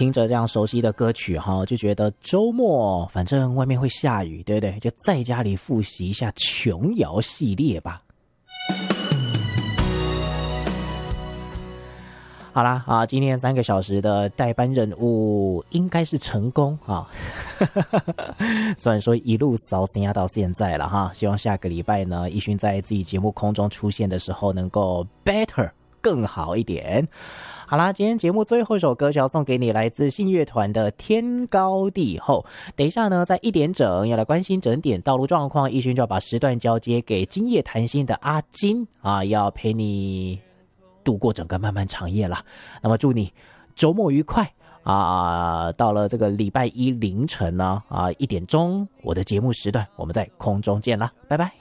听着这样熟悉的歌曲哈，就觉得周末反正外面会下雨，对不对？就在家里复习一下琼瑶系列吧。好啦啊，今天3个小时的代班任务应该是成功啊。虽然说一路扫声压到现在了哈，希望下个礼拜呢，奕迅在自己节目空中出现的时候能够 better 更好一点。好啦，今天节目最后一首歌曲要送给你，来自信乐团的《天高地厚》。等一下呢，在1点整要来关心整点道路状况，奕迅就要把时段交接给今夜谈心的阿金啊，要陪你度过整个漫漫长夜了。那么祝你周末愉快啊！到了这个礼拜一凌晨呢1点钟，我的节目时段，我们在空中见啦，拜拜。